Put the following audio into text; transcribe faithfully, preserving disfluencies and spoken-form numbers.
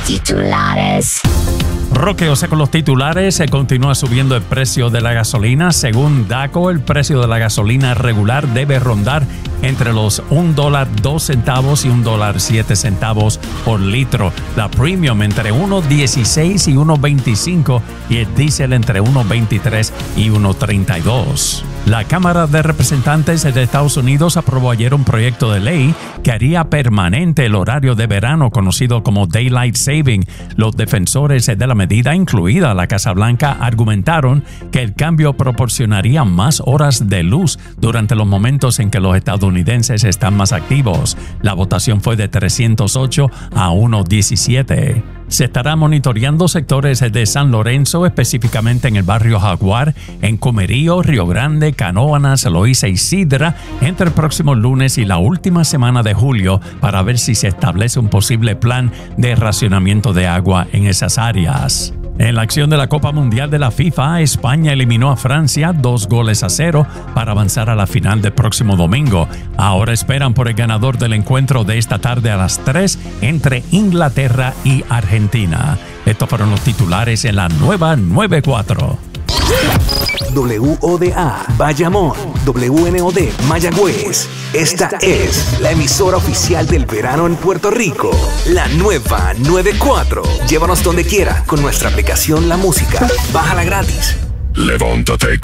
Titulares. Roque José con los titulares. Se continúa subiendo el precio de la gasolina. Según DACO, el precio de la gasolina regular debe rondar entre los un dólar dos centavos y un dólar siete centavos por litro. La premium entre uno dieciséis y uno veinticinco y el diésel entre uno veintitrés y uno treinta y dos. La Cámara de Representantes de Estados Unidos aprobó ayer un proyecto de ley que haría permanente el horario de verano conocido como Daylight Saving. Los defensores de la medida, incluida la Casa Blanca, argumentaron que el cambio proporcionaría más horas de luz durante los momentos en que los estadounidenses están más activos. La votación fue de trescientos ocho a ciento diecisiete. Se estará monitoreando sectores de San Lorenzo, específicamente en el barrio Jaguar, en Comerío, Río Grande, Canóvanas, Loíza y Sidra, entre el próximo lunes y la última semana de julio, para ver si se establece un posible plan de racionamiento de agua en esas áreas. En la acción de la Copa Mundial de la FIFA, España eliminó a Francia dos goles a cero para avanzar a la final del próximo domingo. Ahora esperan por el ganador del encuentro de esta tarde a las tres entre Inglaterra y Argentina. Estos fueron los titulares en la nueva noventa y cuatro. W O D A Bayamón, W N O D Mayagüez. Esta es la emisora oficial del verano en Puerto Rico. La nueva noventa y cuatro. Llévanos donde quiera con nuestra aplicación La Música. Bájala gratis. Levántate